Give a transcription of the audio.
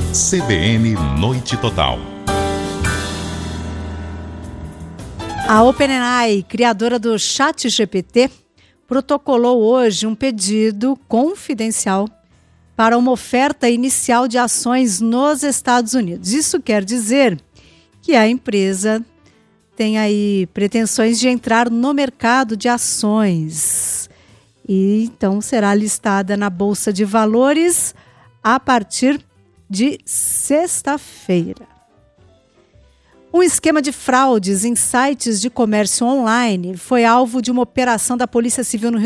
CBN Noite Total. A OpenAI, criadora do ChatGPT, protocolou hoje um pedido confidencial para uma oferta inicial de ações nos Estados Unidos. Isso quer dizer que a empresa tem aí pretensões de entrar no mercado de ações e então será listada na Bolsa de Valores a partir de sexta-feira. Um esquema de fraudes em sites de comércio online foi alvo de uma operação da Polícia Civil no Rio